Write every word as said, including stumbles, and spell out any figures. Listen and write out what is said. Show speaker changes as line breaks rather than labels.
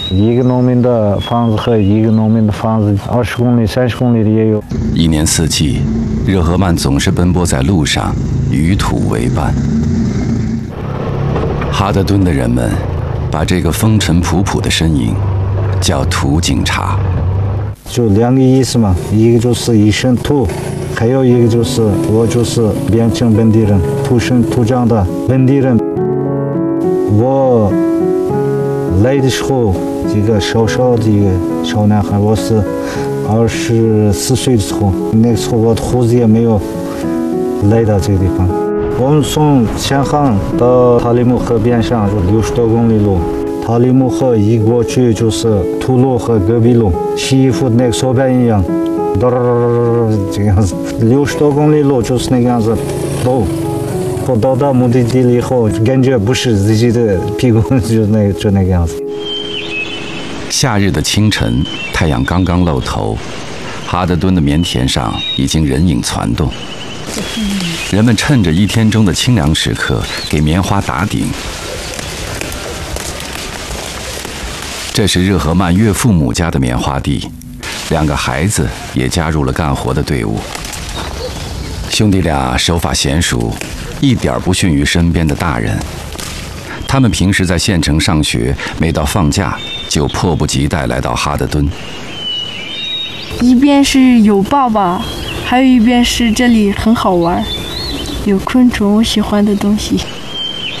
一个农民的房子和一个农民的房子二十公里、三十公里的也有。
一年四季，热河曼总是奔波在路上，与土为伴。哈德敦的人们把这个风尘仆仆的身影叫土警察。
就两个意思嘛，一个就是一身土，还有一个就是我就是边境本地人，土生土长的本地人。我来的时候，这个小小的一个小男孩，我是二十四岁的时候，那个时候我的胡子也没有来到这个地方。我们从前航到塔里木河边上就六十多公里路，塔里木河一过去就是土路和戈壁路，洗衣服的那个手板一样，嘚这个样子，六十多公里路就是那个样子走。我到达目的地了以后，感觉不是自己的屁股，就那就那个样子。
夏日的清晨，太阳刚刚露头，哈德敦的棉田上已经人影攒动。人们趁着一天中的清凉时刻，给棉花打顶。这是热河曼岳父母家的棉花地，两个孩子也加入了干活的队伍。兄弟俩手法娴熟，一点不逊于身边的大人。他们平时在县城上学，每到放假就迫不及待来到哈德敦。
一边是有爸爸，还有一边是这里很好玩，有昆虫，我喜欢的东西。